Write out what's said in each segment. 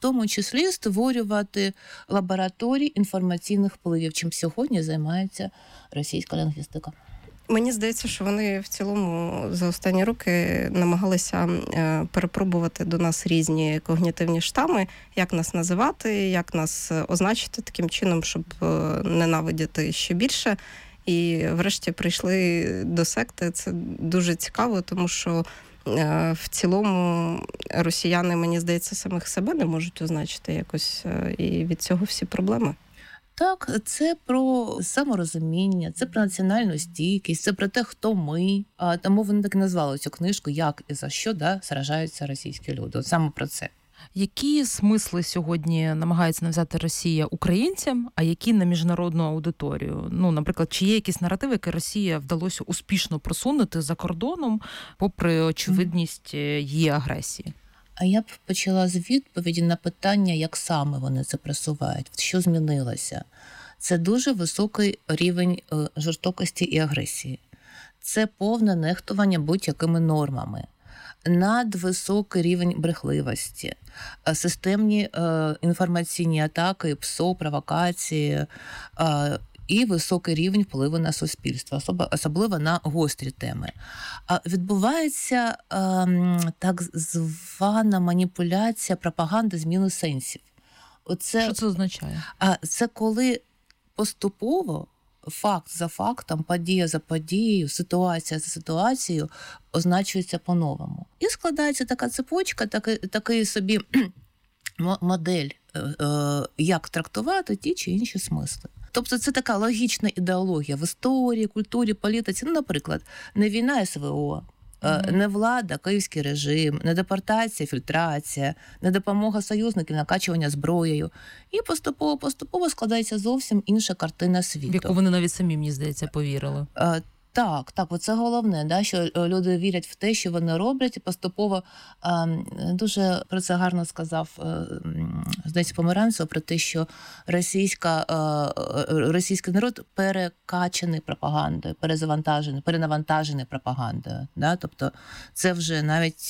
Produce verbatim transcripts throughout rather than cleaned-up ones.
тому числі створювати лабораторії інформаційних впливів, чим сьогодні займається російська лінгвістика. Мені здається, що вони в цілому за останні роки намагалися перепробувати до нас різні когнітивні штами, як нас називати, як нас означити таким чином, щоб ненавидіти ще більше. І врешті прийшли до секти. Це дуже цікаво, тому що в цілому росіяни, мені здається, самих себе не можуть означити якось, і від цього всі проблеми. Так, це про саморозуміння, це про національну стійкість, це про те, хто ми. А тому вони так і назвали цю книжку «Як і за що да, сражаються російські люди». От саме про це. Які смисли сьогодні намагається нав'язати Росія українцям, а які на міжнародну аудиторію? Ну, наприклад, чи є якісь наративи, які Росія вдалося успішно просунути за кордоном, попри очевидність її агресії? А я б почала з відповіді на питання, як саме вони це просувають, що змінилося. Це дуже високий рівень жорстокості і агресії. Це повне нехтування будь-якими нормами. Надвисокий рівень брехливості, системні е, інформаційні атаки, ПСО, провокації е, і високий рівень впливу на суспільство, особливо, особливо на гострі теми. А відбувається е, так звана маніпуляція, пропаганда зміни сенсів. Оце, що це означає? А це коли поступово факт за фактом, подія за подією, ситуація за ситуацією означується по-новому. І складається така цепочка, такий, такий собі модель, як трактувати ті чи інші смисли. Тобто це така логічна ідеологія в історії, культурі, політиці. Ну, наприклад, не війна СВО, mm-hmm. не влада, київський режим, не депортація, фільтрація, не допомога союзників, накачування зброєю. І поступово-поступово складається зовсім інша картина світу. В яку вони навіть самі, мені здається, повірили. А, Так, так, оце головне, да, що люди вірять в те, що вони роблять, і поступово а, дуже про це гарно сказав, здається, Померанцев, про те, що російська, а, російський народ перекачаний пропагандою, перезавантажений, перенавантажений пропагандою. Да? Тобто це вже навіть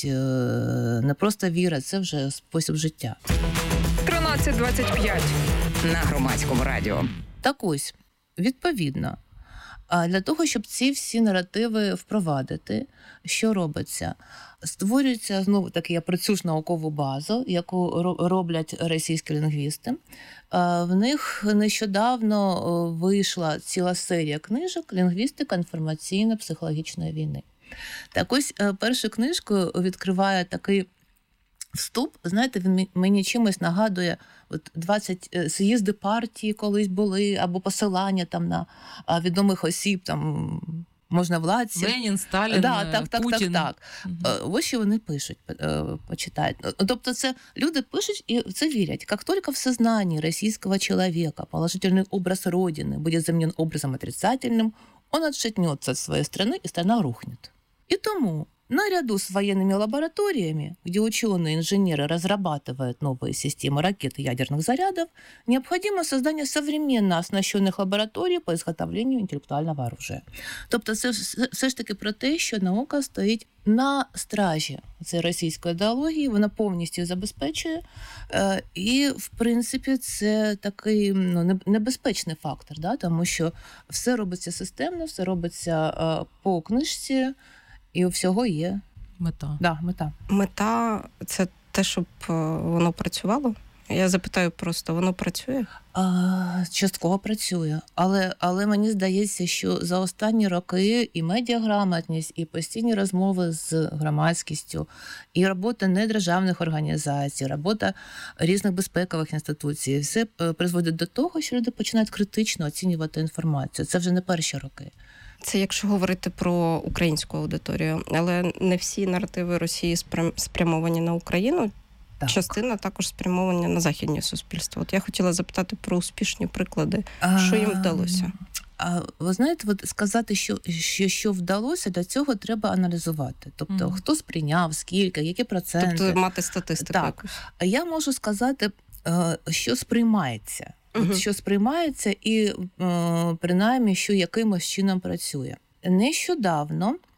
не просто віра, це вже спосіб життя. тринадцять двадцять п'ять на Громадському радіо. Так ось, відповідно, а для того, щоб ці всі наративи впровадити, що робиться? Створюється, знову таки, я про цю ж наукову базу, яку роблять російські лінгвісти. В них нещодавно вийшла ціла серія книжок «Лінгвістика інформаційно-психологічної війни». Так ось першу книжку відкриває такий вступ, знаєте, він мені чимось нагадує от двадцять з'їзди партії колись були, або посилання там на відомих осіб, там можновладців. Ленін, Сталін, да, так, так, Путін. Так, так. Угу. Ось що вони пишуть, почитають. Тобто це люди пишуть і в це вірять. Як тільки в сознании російського чоловіка положительний образ Родины буде замінен образом отрицательным, он отшатнется от своей страны, и страна рухнет. И тому наряду с военными лабораториями, где ученые-инженеры разрабатывают новые системы ракет и ядерных зарядов, необходимо создание современно оснащенных лабораторій по изготовлению інтелектуального оружия. Тобто це все ж таки про те, що наука стоїть на стражі цієї російської ідеології, вона повністю її забезпечує. І, в принципі, це такий ну, небезпечний фактор, да? Тому що все робиться системно, все робиться по книжці, і у всього є мета. Да, мета. Мета – це те, щоб воно працювало? Я запитаю просто, воно працює? А, частково працює. Але, але мені здається, що за останні роки і медіаграмотність, і постійні розмови з громадськістю, і робота недержавних організацій, робота різних безпекових інституцій, все призводить до того, що люди починають критично оцінювати інформацію. Це вже не перші роки. Це якщо говорити про українську аудиторію, але не всі наративи Росії спрямовані на Україну. Так. Частина також спрямовані на західні суспільства. От я хотіла запитати про успішні приклади. А, що їм вдалося? А, ви знаєте, от сказати, що, що, що вдалося, для цього треба аналізувати. Тобто, mm. хто сприйняв, скільки, які проценти. Тобто мати статистику так. якусь. А я можу сказати, що сприймається. Угу. От що сприймається і, принаймні, що якимось чином працює. Нещодавно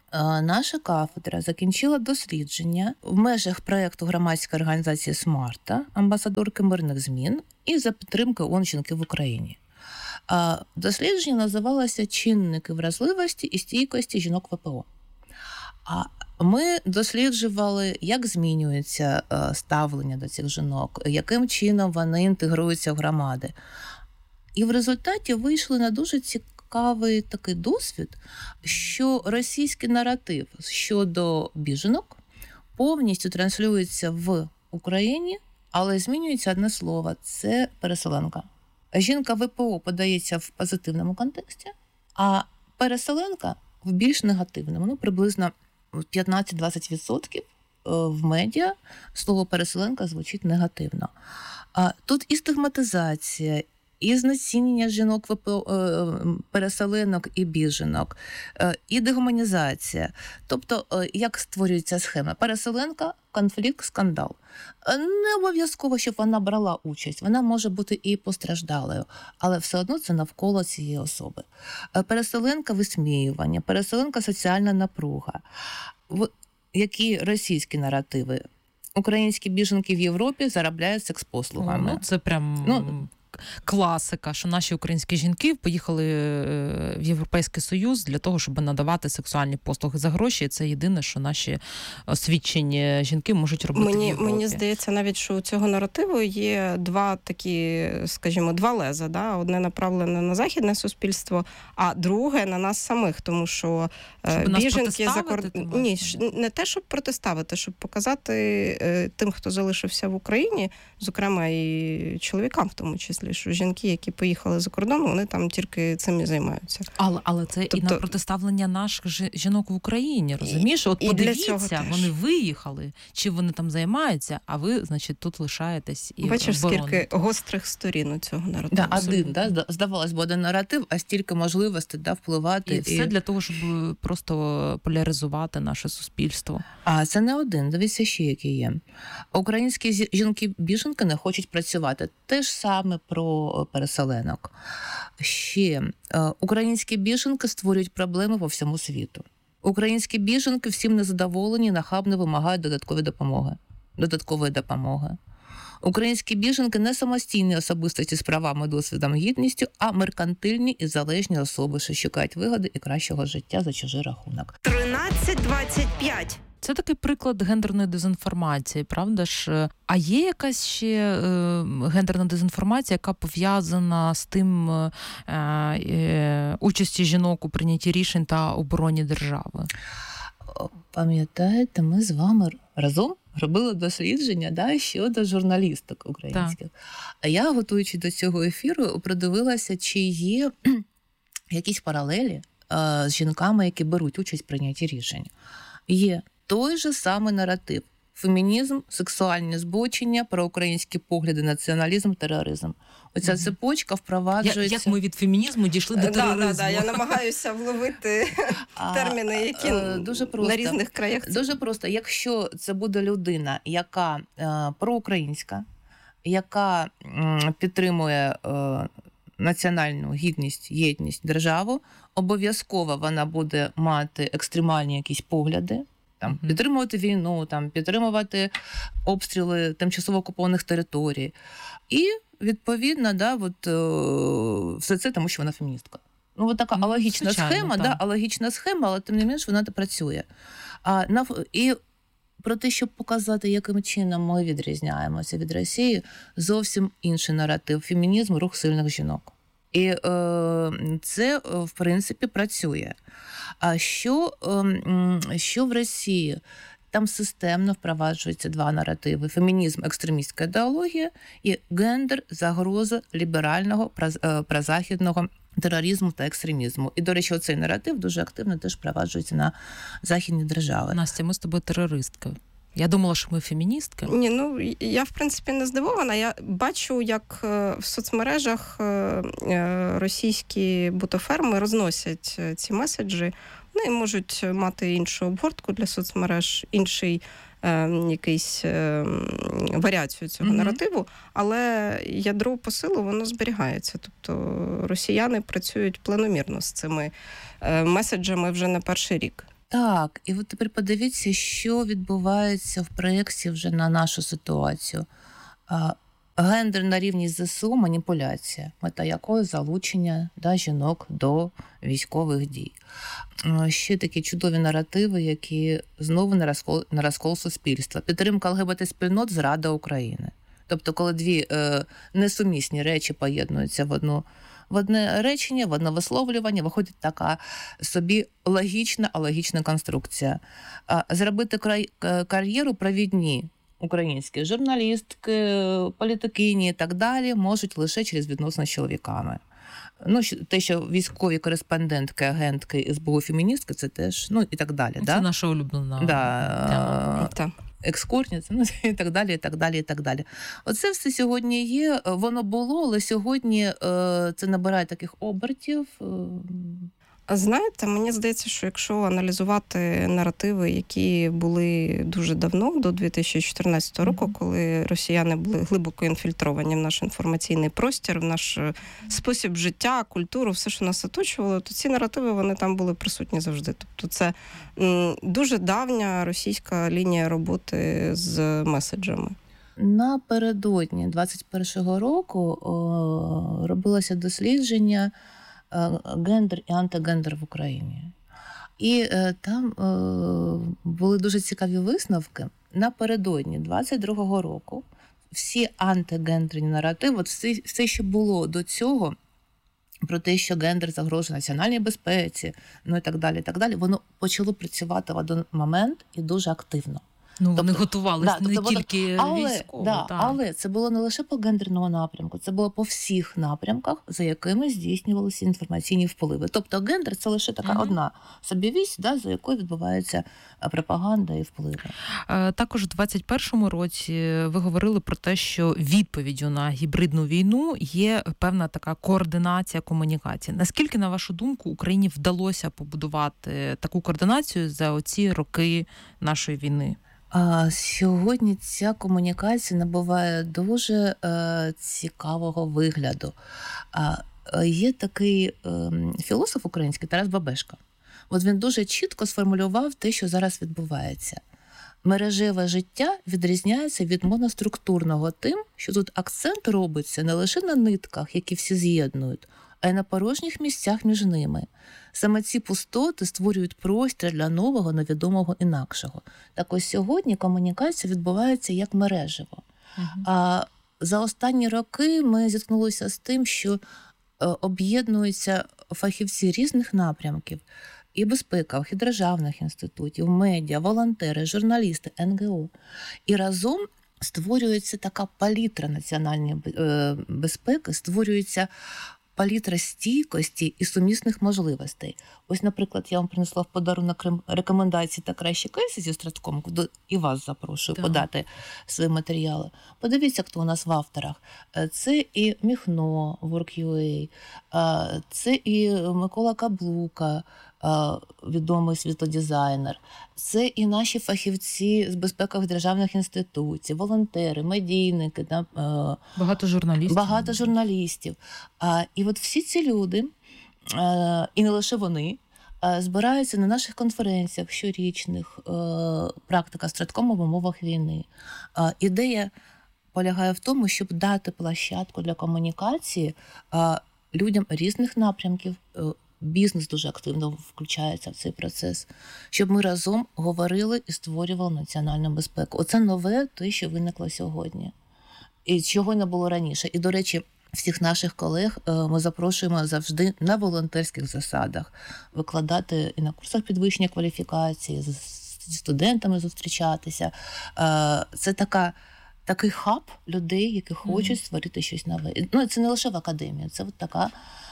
Наша кафедра закінчила дослідження в межах проєкту громадської організації «Смарта», амбасадорки мирних змін і за підтримки ООН «Жінки в Україні». Дослідження називалося «Чинники вразливості і стійкості жінок ВПО». А ми досліджували, як змінюється ставлення до цих жінок, яким чином вони інтегруються в громади. І в результаті вийшли на дуже цікавий такий досвід, що російський наратив щодо біженок повністю транслюється в Україні, але змінюється одне слово – це переселенка. Жінка ВПО подається в позитивному контексті, а переселенка в більш негативному, ну, приблизно п'ятнадцять-двадцять відсотків в медіа слово переселенка звучить негативно. А тут і стигматизація, і знецінення жінок ВПО, переселенок і біженок, і дегуманізація. Тобто, як створюється схема? Переселенка, конфлікт, скандал. Не обов'язково, щоб вона брала участь. Вона може бути і постраждалою, але все одно це навколо цієї особи. Переселенка – висміювання, переселенка – соціальна напруга. Які російські наративи? Українські біженки в Європі заробляють секс-послугами. Ну, це прям... Ну, класика, що наші українські жінки поїхали в Європейський Союз для того, щоб надавати сексуальні послуги за гроші. Це єдине, що наші освічені жінки можуть робити мені, в Європі. Мені здається, навіть, що у цього наративу є два такі, скажімо, два леза. Да? Одне направлене на західне суспільство, а друге на нас самих, тому що щоб біженки за кордоном... Ні, не те, щоб протиставити, щоб показати тим, хто залишився в Україні, зокрема і чоловікам в тому числі, що жінки, які поїхали за кордон, вони там тільки цим і займаються. Але, але це тобто... і на протиставлення наших жінок в Україні, розумієш? От і подивіться, вони виїхали, чи вони там займаються, а ви, значить, тут лишаєтесь і бачиш, обороните. Скільки гострих сторін у цього наративу. Да, один, да, здавалось би, один наратив, а стільки можливостей да, впливати. І, і все для того, щоб просто поляризувати наше суспільство. А це не один, дивіться ще, які є. Українські жінки-біженки не хочуть працювати. Те ж саме про переселенок. Ще українські біженки створюють проблеми по всьому світу. Українські біженки всім незадоволені, нахабно вимагають додаткової допомоги. Додаткової допомоги. Українські біженки не самостійні особистості з правами, досвідом, гідністю, а меркантильні і залежні особи, що шукають вигоди і кращого життя за чужий рахунок. тринадцять двадцять п'ять. Це такий приклад гендерної дезінформації, правда ж? А є якась ще е, гендерна дезінформація, яка пов'язана з тим е, е, участі жінок у прийнятті рішень та обороні держави? Пам'ятаєте, ми з вами разом робили дослідження да, щодо журналісток українських. Так. А я, готуючи до цього ефіру, продивилася, чи є якісь паралелі е, з жінками, які беруть участь в прийнятті рішень. Є той же самий наратив. Фемінізм, сексуальні збочення, проукраїнські погляди, націоналізм, тероризм. Оця mm-hmm. цепочка впроваджується... Як, як ми від фемінізму дійшли до тероризму? Да, да, да. Я намагаюся вловити терміни, які а, дуже просто, на різних краях. Дуже просто. Якщо це буде людина, яка е, проукраїнська, яка е, підтримує е, національну гідність, єдність, державу, обов'язково вона буде мати екстремальні якісь погляди, там, mm-hmm. підтримувати війну, там, підтримувати обстріли тимчасово окупованих територій. І, відповідно, да, от, о, все це тому, що вона феміністка. Ну, от така mm, алогічна схема, да, алогічна схема, але тим не менш вона працює. А, на, і про те, щоб показати, яким чином ми відрізняємося від Росії, зовсім інший наратив. Фемінізм – рух сильних жінок. І е, це, в принципі, працює. А що, е, що в Росії? Там системно впроваджуються два наративи. Фемінізм – екстремістська ідеологія і гендер – загроза ліберального, прозахідного тероризму та екстремізму. І, до речі, оцей наратив дуже активно теж впроваджується на західні держави. Настя, ми з тобою терористка. Я думала, що ми феміністки. Ні, ну, я, в принципі, не здивована. Я бачу, як в соцмережах російські бутоферми розносять ці меседжі. Вони можуть мати іншу обгортку для соцмереж, інший е, якийсь е, варіацію цього mm-hmm. наративу, але ядро посилу, воно зберігається. Тобто росіяни працюють планомірно з цими е, меседжами вже не перший рік. Так, і от тепер подивіться, що відбувається в проєкті вже на нашу ситуацію. А, Гендер на рівні ЗСУ – маніпуляція, мета якої залучення да, жінок до військових дій. А, Ще такі чудові наративи, які знову на розкол, на розкол суспільства. Підтримка ЛГБТ-спільнот – зрада України. Тобто, коли дві е, несумісні речі поєднуються в одну в одне речення, в одне висловлювання, виходить така собі логічна, алогічна конструкція. А, Зробити край, кар'єру провідні українські журналістки, політикині і так далі можуть лише через відносини з чоловіками. Ну, те, що військові кореспондентки, агентки, СБУ, феміністки, це теж, ну, і так далі. Це да? наша улюблена. Да. Так. Екскурсниці, ну, і так далі, і так далі, і так далі. Оце все сьогодні є, воно було, але сьогодні е, це набирає таких обертів. Е. А знаєте, мені здається, що якщо аналізувати наративи, які були дуже давно, до дві тисячі чотирнадцятого року, mm-hmm. коли росіяни були глибоко інфільтровані в наш інформаційний простір, в наш спосіб життя, культуру, все, що нас оточувало, то ці наративи, вони там були присутні завжди. Тобто це м, дуже давня російська лінія роботи з меседжами. Напередодні двадцять першого року о, робилося дослідження гендер і антигендер в Україні. І е, там е, були дуже цікаві висновки. Напередодні двадцять другого року всі антигендерні наративи, от все, все, що було до цього, про те, що гендер загрожує національній безпеці, ну і так далі, і так далі, воно почало працювати в один момент і дуже активно. Ну, тобто, вони готувалися да, не тобто, тільки але, військово. Да, так. але це було не лише по гендерному напрямку, це було по всіх напрямках, за якими здійснювалися інформаційні впливи. Тобто гендер – це лише така mm-hmm. одна собівість, да, за якою відбувається пропаганда і впливи. Також у двадцять першому році ви говорили про те, що відповіддю на гібридну війну є певна така координація комунікації. Наскільки, на вашу думку, Україні вдалося побудувати таку координацію за оці роки нашої війни? А сьогодні ця комунікація набуває дуже е, цікавого вигляду. А, є такий е, філософ український Тарас Бабешко. От він дуже чітко сформулював те, що зараз відбувається. Мережеве життя відрізняється від моноструктурного тим, що тут акцент робиться не лише на нитках, які всі з'єднують, а й на порожніх місцях між ними. Саме ці пустоти створюють простір для нового, невідомого, інакшого. Так ось сьогодні комунікація відбувається як мережево. Uh-huh. А за останні роки ми зіткнулися з тим, що об'єднуються фахівці різних напрямків, і безпекових, і державних інститутів, медіа, волонтери, журналісти, ен ге о. І разом створюється така палітра національної безпеки, створюється палітра стійкості і сумісних можливостей. Ось, наприклад, я вам принесла в подарунок рекомендації «Та кращі кейси» зі Стратком, куди і вас запрошую так. подати свої матеріали. Подивіться, хто у нас в авторах. Це і Міхно, Work.ua, це і Микола Каблука, відомий світлодизайнер. Це і наші фахівці з безпекових державних інституцій, волонтери, медійники. Багато журналістів. Багато журналістів. І от всі ці люди, і не лише вони, збираються на наших конференціях щорічних, практика Страткому в умовах війни. Ідея полягає в тому, щоб дати площадку для комунікації людям різних напрямків. Бізнес дуже активно включається в цей процес, щоб ми разом говорили і створювали національну безпеку. Оце нове, те, що виникло сьогодні. І чого не було раніше. І, до речі, всіх наших колег ми запрошуємо завжди на волонтерських засадах викладати і на курсах підвищення кваліфікації, зі студентами зустрічатися. Це така, такий хаб людей, які хочуть створити щось нове. Ну, це не лише в академії, це от така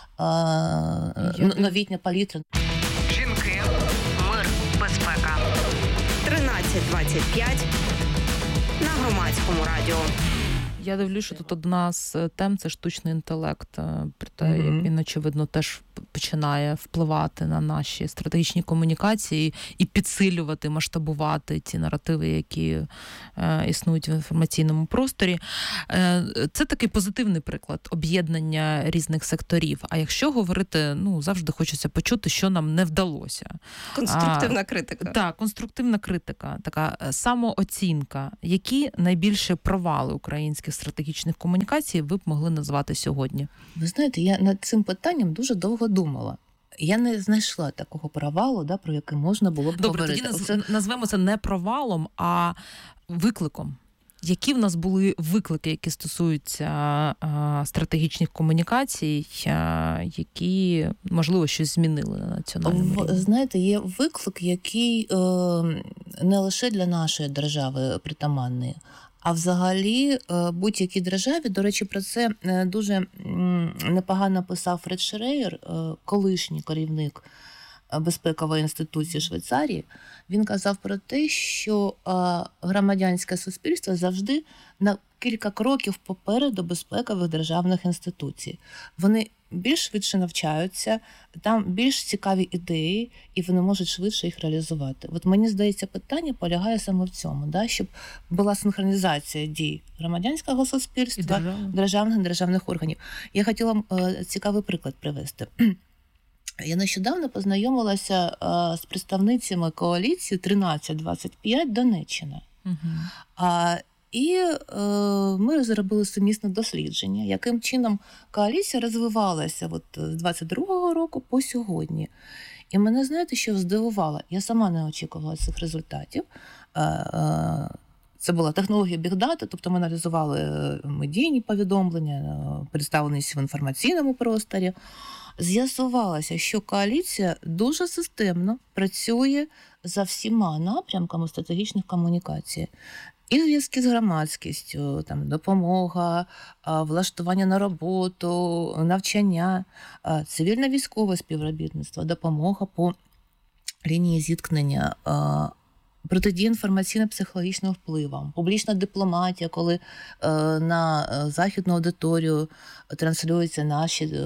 новітня палітра. Жінки, мир, безпека. тринадцять двадцять п'ять на Громадському радіо. Я дивлюсь, що тут одна з тем – це штучний інтелект. Про те, mm-hmm. як він, очевидно, теж починає впливати на наші стратегічні комунікації і підсилювати, масштабувати ті наративи, які е, існують в інформаційному просторі. Е, це такий позитивний приклад об'єднання різних секторів. А якщо говорити, ну, завжди хочеться почути, що нам не вдалося. Конструктивна а, критика. Так, конструктивна критика, така самооцінка. Які найбільше провали українських стратегічних комунікацій ви б могли назвати сьогодні? Ви знаєте, я над цим питанням дуже довго думала. Я не знайшла такого провалу, да, про який можна було б Добре, говорити. тоді Оце... назвемо це не провалом, а викликом. Які в нас були виклики, які стосуються а, стратегічних комунікацій, а, які, можливо, щось змінили на національному рівні? Знаєте, є виклик, який е, не лише для нашої держави притаманний, а взагалі будь-якій державі, до речі, про це дуже непогано писав Фред Шрейер, колишній керівник безпекової інституції Швейцарії. Він казав про те, що громадянське суспільство завжди на кілька кроків попереду безпекових державних інституцій. Вони більш швидше навчаються, там більш цікаві ідеї, і вони можуть швидше їх реалізувати. От мені здається, питання полягає саме в цьому, да, щоб була синхронізація дій громадянського суспільства, державних державних органів. Я хотіла е, цікавий приклад привести. Я нещодавно познайомилася е, з представницями коаліції тринадцять двадцять п'ять Донеччина. Угу. А, І е, ми зробили сумісне дослідження, яким чином коаліція розвивалася от, з двадцять другого року по сьогодні. І мене, знаєте, що здивувало? Я сама не очікувала цих результатів. Е, е, Це була технологія бігдата, тобто ми аналізували медійні повідомлення, представленість в інформаційному просторі. З'ясувалося, що коаліція дуже системно працює за всіма напрямками стратегічних комунікацій. І зв'язки з громадськістю, там, допомога, влаштування на роботу, навчання, цивільно-військове співробітництво, допомога по лінії зіткнення, протидія інформаційно-психологічним впливам, публічна дипломатія, коли на західну аудиторію транслюються наші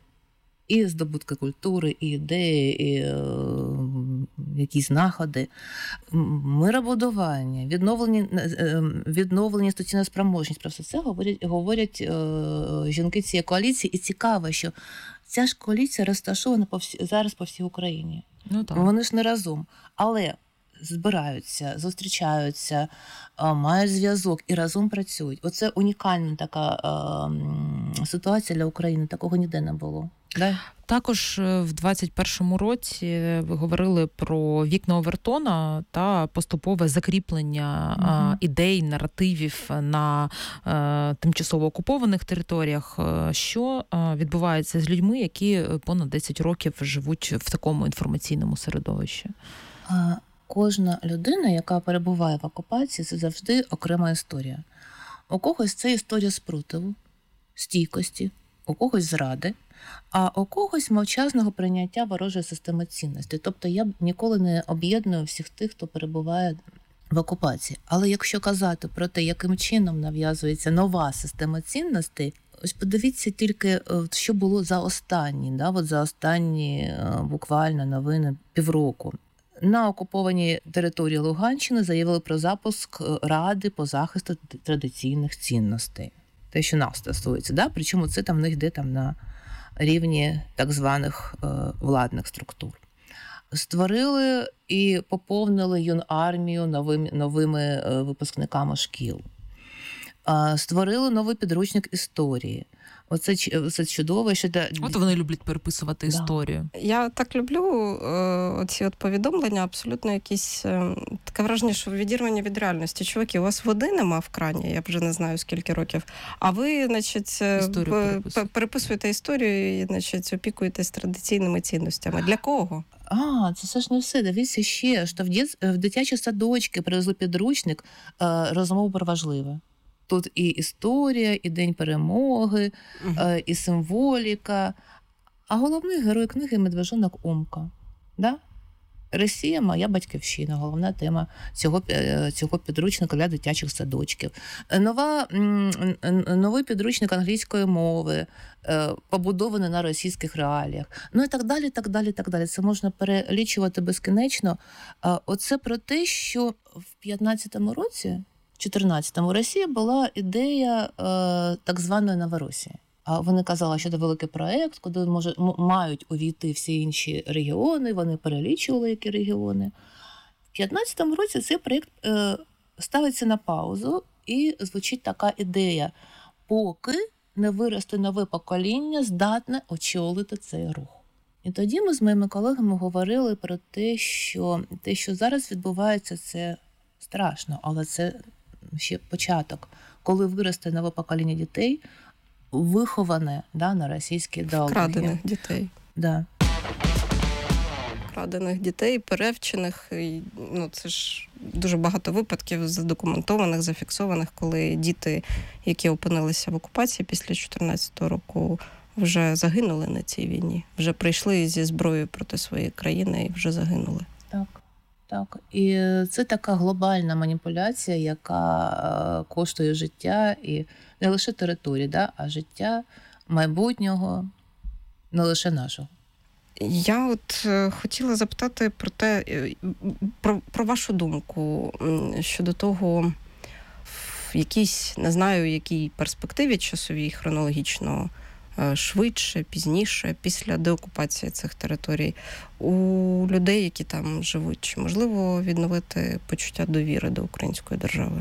і здобутки культури, і ідеї, і е, якісь знаходи, миробудування, відновлення, е, відновлення інституційної спроможність. Про все це говорять, говорять е, жінки цієї коаліції. І цікаво, що ця ж коаліція розташована по всі, зараз по всій Україні. Ну, так. Вони ж не разом. Але збираються, зустрічаються, мають зв'язок і разом працюють. Оце унікальна така е, ситуація для України. Такого ніде не було. Да? Також в двадцять першому році ви говорили про вікна Овертона та поступове закріплення угу. ідей, наративів на е, тимчасово окупованих територіях. Що відбувається з людьми, які понад десять років живуть в такому інформаційному середовищі? А, кожна людина, яка перебуває в окупації, це завжди окрема історія. У когось це історія спротиву, стійкості, у когось зради, а у когось мовчазного прийняття ворожої системи цінностей. Тобто я б ніколи не об'єдную всіх тих, хто перебуває в окупації. Але якщо казати про те, яким чином нав'язується нова система цінностей, ось подивіться тільки, що було за останні, да, от за останні буквально новини півроку. На окупованій території Луганщини заявили про запуск Ради по захисту традиційних цінностей. Те, що нас стосується, да? Причому це там в них йде там на рівні так званих е, владних структур. Створили і поповнили юнармію новими, новими е, випускниками шкіл. Е, створили новий підручник історії. Оце, оце чудово. Що та... От вони люблять переписувати да. історію. Я так люблю оці от повідомлення, абсолютно якісь таке враження, що відірвання від реальності. Чуваки, у вас води нема в крані, я вже не знаю скільки років, а ви, значить, історію переписуєте історію і, значить, опікуєтесь традиційними цінностями. Для кого? А, це все ж не все. Дивіться ще, що в, дит... в дитячі садочки привезли підручник розмов про важливе. Тут і історія, і День перемоги, uh-huh. і символіка. А головний герой книги – медвежонок Умка. Да? Росія – моя батьківщина, головна тема цього, цього підручника для дитячих садочків. Нова, новий підручник англійської мови, побудований на російських реаліях. Ну і так далі, так далі, так далі. Це можна перелічувати безкінечно. Оце про те, що в п'ятнадцятому році, в чотирнадцятому, Росія була ідея так званої Новоросії. Вони казали, що це великий проєкт, куди може, мають увійти всі інші регіони, вони перелічували, які регіони. В п'ятнадцятому році цей проєкт е, ставиться на паузу, і звучить така ідея, поки не виросте нове покоління, здатне очолити цей рух. І тоді ми з моїми колегами говорили про те, що те, що зараз відбувається, це страшно, але це ще початок. Коли виросте нове покоління дітей, виховане, да, на російській ідеології. Вкрадених дітей. Да. Вкрадених дітей, перевчених. Ну, це ж дуже багато випадків задокументованих, зафіксованих, коли діти, які опинилися в окупації після чотирнадцятого року, вже загинули на цій війні. Вже прийшли зі зброєю проти своєї країни і вже загинули. Так. Так, і це така глобальна маніпуляція, яка коштує життя і не лише території, да, а життя майбутнього, не лише нашого. Я от хотіла запитати про те, про, про вашу думку щодо того, в якійсь, не знаю, якій перспективі часовій, хронологічно, швидше, пізніше, після деокупації цих територій, у людей, які там живуть, чи можливо відновити почуття довіри до української держави?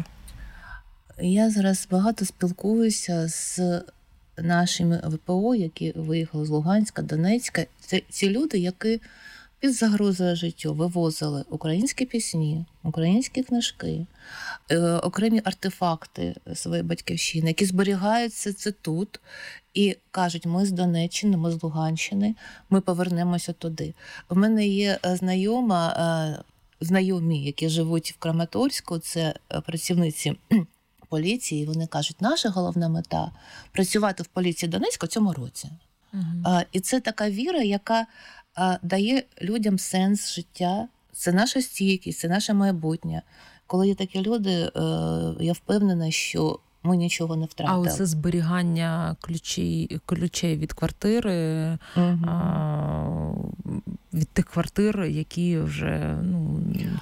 Я зараз багато спілкуюся з нашими ВПО, які виїхали з Луганська, Донецька. Це ці люди, які під загрозою життя вивозили українські пісні, українські книжки, окремі артефакти своєї батьківщини, які зберігаються це тут, і кажуть, ми з Донеччини, ми з Луганщини, ми повернемося туди. У мене є знайома, знайомі, які живуть в Краматорську, це працівниці поліції, вони кажуть, наша головна мета – працювати в поліції Донецька в цьому році. Угу. І це така віра, яка дає людям сенс життя, це наша стійкість, це наше майбутнє. Коли є такі люди, я впевнена, що ми нічого не втратили. А оце зберігання ключей, ключей від квартири, угу. а, від тих квартир, які вже... Ну,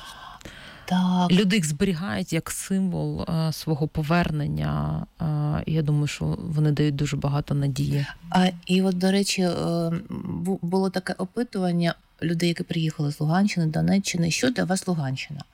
так. Люди їх зберігають як символ а, свого повернення. А, і я думаю, що вони дають дуже багато надії. А, і от, до речі, було таке опитування людей, які приїхали з Луганщини, Донеччини. Що для вас Луганщина?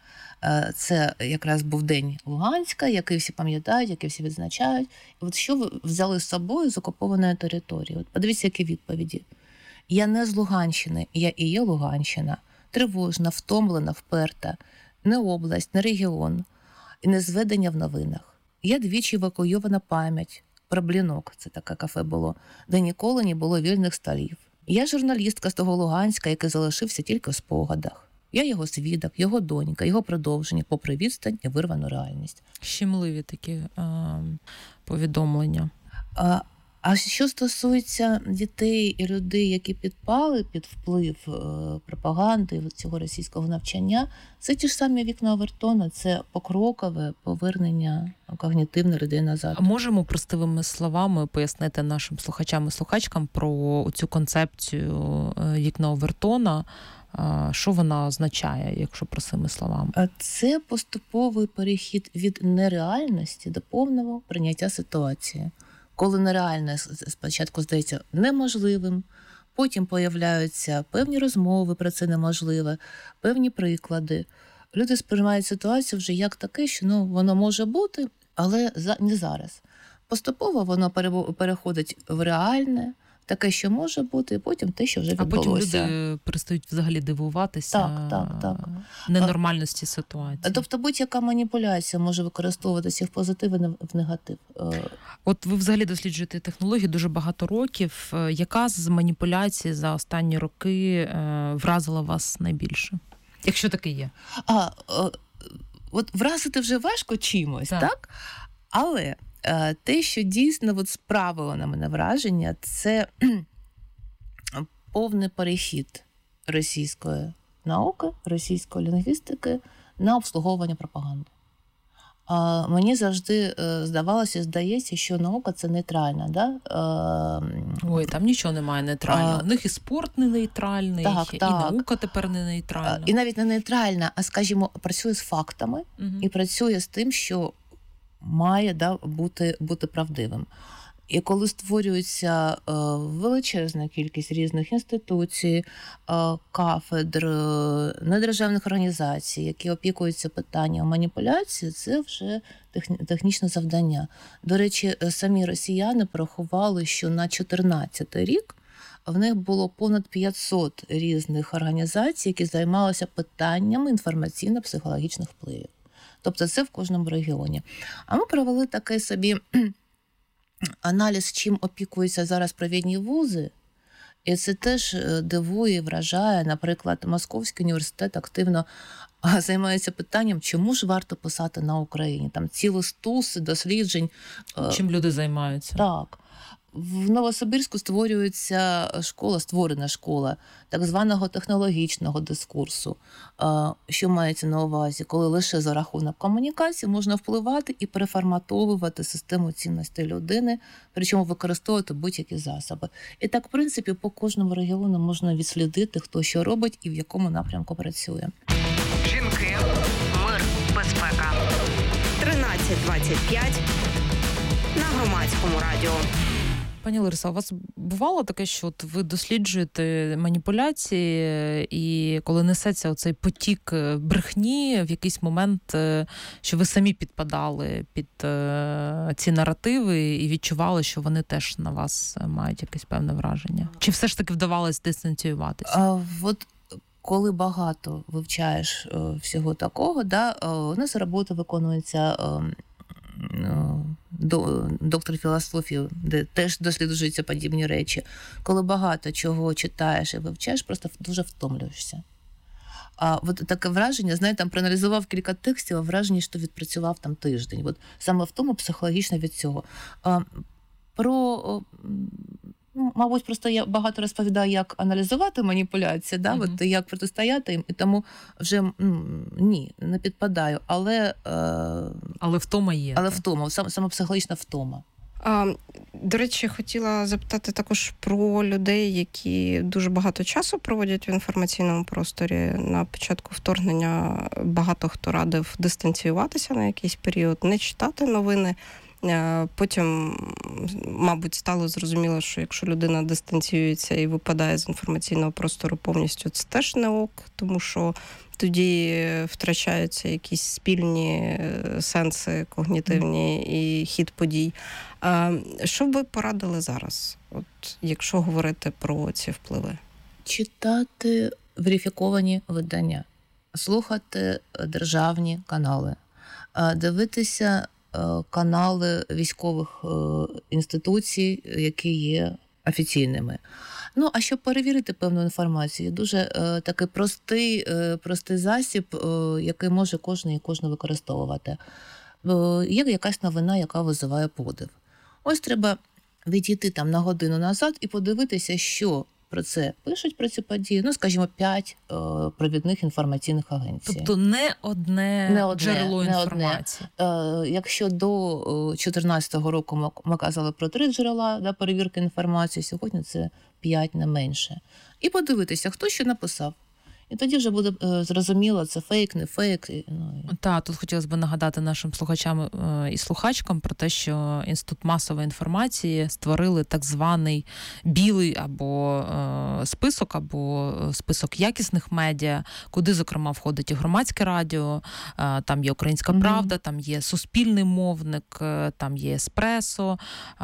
Це якраз був День Луганська, який всі пам'ятають, який всі відзначають. І от що ви взяли з собою з окупованої території? От подивіться, які відповіді. Я не з Луганщини, я і є Луганщина. Тривожна, втомлена, вперта. Не область, не регіон, і не зведення в новинах. Я двічі евакуйована пам'ять про Блінок, це таке кафе було, де ніколи не було вільних столів. Я журналістка з того Луганська, який залишився тільки в спогадах. Я його свідок, його донька, його продовження, попри відстань і вирвану реальність. Щемливі такі а, повідомлення. А, а що стосується дітей і людей, які підпали під вплив е, пропаганди цього російського навчання, це ті ж самі вікна Овертона, це покрокове повернення когнітивних людей назад. А можемо простими словами пояснити нашим слухачам і слухачкам про цю концепцію вікна Овертона? Що вона означає, якщо простими словами? Це поступовий перехід від нереальності до повного прийняття ситуації. Коли нереальне спочатку здається неможливим, потім появляються певні розмови про це неможливе, певні приклади. Люди сприймають ситуацію вже як таке, що ну, воно може бути, але не зараз. Поступово воно переходить в реальне, таке, що може бути, і потім те, що вже відбулося. А потім люди перестають взагалі дивуватися так, так, так. ненормальності ситуації. Тобто будь-яка маніпуляція може використовуватися в позитив і в негатив. От ви взагалі досліджуєте технології дуже багато років. Яка з маніпуляцій за останні роки вразила вас найбільше? Якщо таке є. А, от вразити вже важко чимось, так? так? Але те, що дійсно от справило на мене враження, це повний перехід російської науки, російської лінгвістики на обслуговування пропаганди. А мені завжди здавалося, здається, що наука – це нейтральна. Да? Ой, там нічого немає нейтрального. А, У них і спорт не нейтральний, так, і так. наука тепер не нейтральна. І навіть не нейтральна, а, скажімо, працює з фактами, угу. і працює з тим, що має, да, бути, бути правдивим. І коли створюється е, величезна кількість різних інституцій, е, кафедр, е, недержавних організацій, які опікуються питанням маніпуляції, це вже техні, технічне завдання. До речі, самі росіяни порахували, що на чотирнадцятий рік в них було понад п'ятсот різних організацій, які займалися питаннями інформаційно-психологічних впливів. Тобто це в кожному регіоні. А ми провели такий собі аналіз, чим опікуються зараз провідні вузи, і це теж дивує і вражає. Наприклад, Московський університет активно займається питанням, чому ж варто писати на Україні. Там цілі стуси досліджень. Чим люди займаються? Так. В Новосибірську створюється школа, створена школа так званого технологічного дискурсу. Що мається на увазі? Коли лише за рахунок комунікації можна впливати і переформатовувати систему цінностей людини, причому використовувати будь-які засоби. І так, в принципі, по кожному регіону можна відслідити, хто що робить і в якому напрямку працює. Жінки, мир, безпека. тринадцять двадцять п'ять на Громадському радіо. Пані Ларисо, у вас бувало таке, що от ви досліджуєте маніпуляції, і коли несеться оцей потік брехні, в якийсь момент, що ви самі підпадали під ці наративи і відчували, що вони теж на вас мають якесь певне враження? Чи все ж таки вдавалось дистанціюватися? А, от коли багато вивчаєш всього такого, да, у нас робота виконується доктор філософії, де теж досліджуються подібні речі. Коли багато чого читаєш і вивчаєш, просто дуже втомлюєшся. А от таке враження, знаєте, там проаналізував кілька текстів, а враження, що відпрацював там тиждень. От саме в тому психологічно від цього. А, про, ну, мабуть, просто я багато розповідаю, як аналізувати маніпуляції, да? Mm-hmm. От, як протистояти їм, і тому вже м, ні, не підпадаю. Але, е, але втома є. Але втома, саме, саме психологічна втома. А, до речі, хотіла запитати також про людей, які дуже багато часу проводять в інформаційному просторі. На початку вторгнення багато хто радив дистанціюватися на якийсь період, не читати новини. Потім, мабуть, стало зрозуміло, що якщо людина дистанціюється і випадає з інформаційного простору повністю, це теж не ок, тому що тоді втрачаються якісь спільні сенси когнітивні і хід подій. Що б ви порадили зараз, от, якщо говорити про ці впливи? Читати верифіковані видання, слухати державні канали, дивитися канали військових інституцій, які є офіційними. Ну, а щоб перевірити певну інформацію, дуже е, такий простий, е, простий засіб, е, який може кожен і кожна використовувати. Е, є якась новина, яка визиває подив. Ось треба відійти там на годину назад і подивитися, що про це пишуть, про цю подію, ну, скажімо, п'ять е, провідних інформаційних агенцій. Тобто не одне, не одне джерело не інформації. Одне. Е, якщо до дві тисячі чотирнадцятого року ми, ми казали про три джерела, да, перевірки інформації, сьогодні це п'ять, не менше. І подивитися, хто що написав. І тоді вже буде е, зрозуміло, це фейк, не фейк. Ну, і... Так, тут хотілося б нагадати нашим слухачам е, і слухачкам про те, що Інститут масової інформації створили так званий білий або е, список, або список якісних медіа, куди, зокрема, входить і Громадське радіо, е, там є Українська mm-hmm. Правда, там є Суспільний мовник, е, там є Еспресо, е,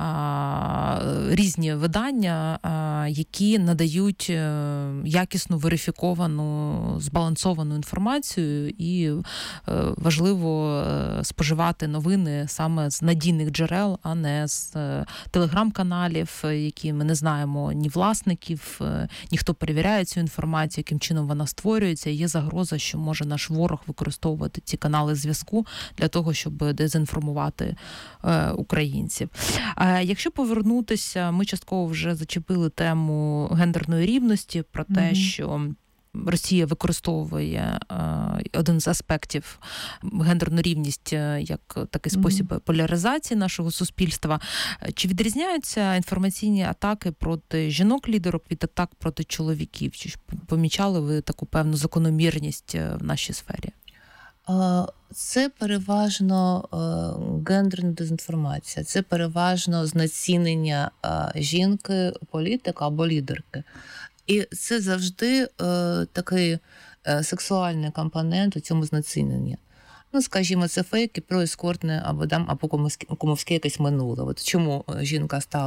різні видання, е, які надають е, якісну, верифіковану, збалансовану інформацію, і е, важливо е, споживати новини саме з надійних джерел, а не з е, телеграм-каналів, які ми не знаємо ні власників, е, ні хто перевіряє цю інформацію, яким чином вона створюється. Є загроза, що може наш ворог використовувати ці канали зв'язку для того, щоб дезінформувати е, українців. А якщо повернутися, ми частково вже зачепили тему гендерної рівності, про те, mm-hmm. що Росія використовує один з аспектів гендерну рівність як такий спосіб mm-hmm. поляризації нашого суспільства. Чи відрізняються інформаційні атаки проти жінок-лідерок від атак проти чоловіків? Чи ж помічали ви таку певну закономірність в нашій сфері? Це переважно гендерна дезінформація, це переважно знецінення жінки, політика або лідерки. І це завжди такий сексуальний компонент у цьому знеціненні. Ну, скажімо, це фейки про ескортне або, або кумовське якесь минуле. От чому жінка стала